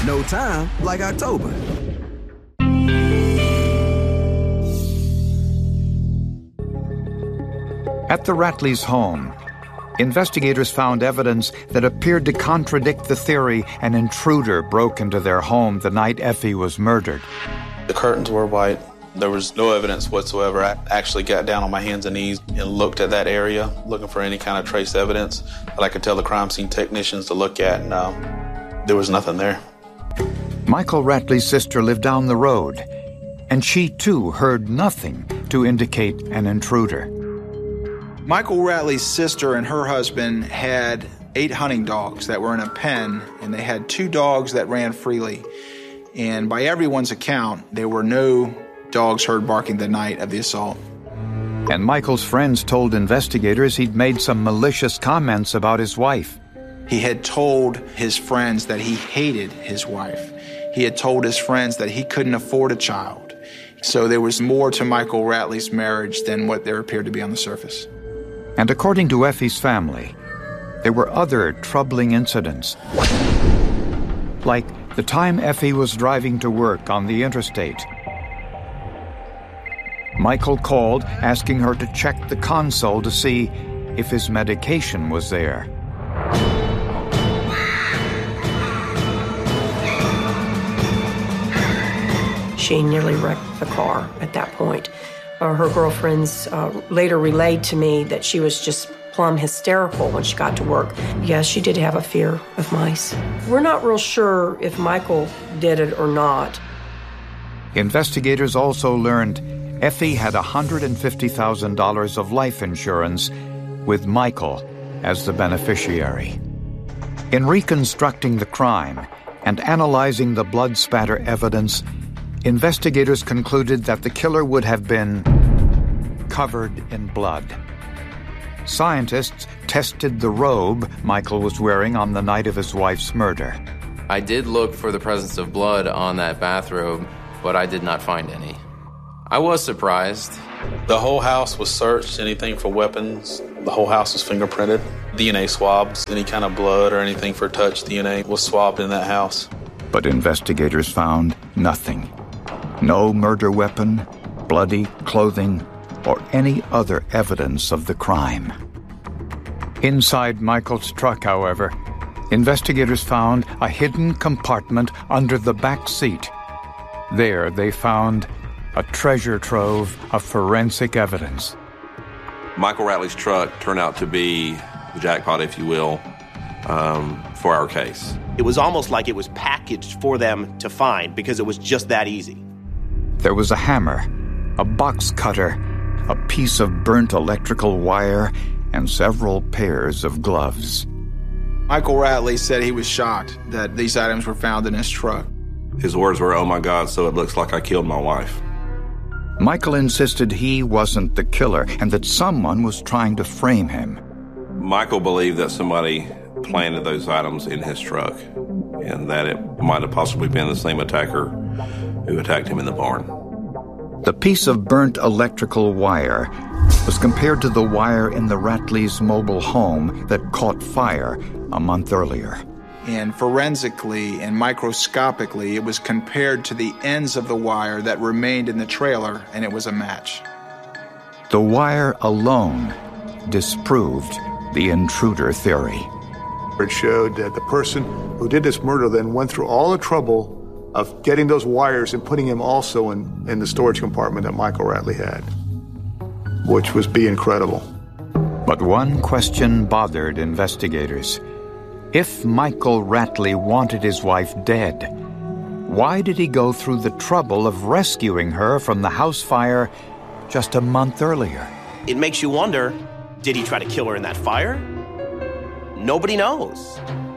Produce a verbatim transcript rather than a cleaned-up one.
No time like October. At the Ratleys' home, investigators found evidence that appeared to contradict the theory an intruder broke into their home the night Effie was murdered. The curtains were white. There was no evidence whatsoever. I actually got down on my hands and knees and looked at that area, looking for any kind of trace evidence that I could tell the crime scene technicians to look at, and um, there was nothing there. Michael Ratley's sister lived down the road, and she too heard nothing to indicate an intruder. Michael Ratley's sister and her husband had eight hunting dogs that were in a pen, and they had two dogs that ran freely. And by everyone's account, there were no dogs heard barking the night of the assault. And Michael's friends told investigators he'd made some malicious comments about his wife. He had told his friends that he hated his wife. He had told his friends that he couldn't afford a child. So there was more to Michael Ratley's marriage than what there appeared to be on the surface. And according to Effie's family, there were other troubling incidents. Like the time Effie was driving to work on the interstate. Michael called, asking her to check the console to see if his medication was there. She nearly wrecked the car at that point. Uh, her girlfriends uh, later relayed to me that she was just plumb hysterical when she got to work. Yes, she did have a fear of mice. We're not real sure if Michael did it or not. Investigators also learned Effie had one hundred fifty thousand dollars of life insurance with Michael as the beneficiary. In reconstructing the crime and analyzing the blood spatter evidence, investigators concluded that the killer would have been covered in blood. Scientists tested the robe Michael was wearing on the night of his wife's murder. I did look for the presence of blood on that bathrobe, but I did not find any. I was surprised. The whole house was searched, anything for weapons. The whole house was fingerprinted. D N A swabs, any kind of blood or anything for touch D N A was swabbed in that house. But investigators found nothing. No murder weapon, bloody clothing, or any other evidence of the crime. Inside Michael's truck, however, investigators found a hidden compartment under the back seat. There they found a treasure trove of forensic evidence. Michael Ratley's truck turned out to be the jackpot, if you will, um, for our case. It was almost like it was packaged for them to find because it was just that easy. There was a hammer, a box cutter, a piece of burnt electrical wire, and several pairs of gloves. Michael Ratley said he was shocked that these items were found in his truck. His words were, "Oh my God, so it looks like I killed my wife." Michael insisted he wasn't the killer and that someone was trying to frame him. Michael believed that somebody planted those items in his truck and that it might have possibly been the same attacker who attacked him in the barn. The piece of burnt electrical wire was compared to the wire in the Ratleys' mobile home that caught fire a month earlier. And forensically and microscopically, it was compared to the ends of the wire that remained in the trailer, and it was a match. The wire alone disproved the intruder theory. It showed that the person who did this murder then went through all the trouble of getting those wires and putting him also in, in the storage compartment that Michael Ratley had, which was be incredible. But one question bothered investigators. If Michael Ratley wanted his wife dead, why did he go through the trouble of rescuing her from the house fire just a month earlier? It makes you wonder, did he try to kill her in that fire? Nobody knows.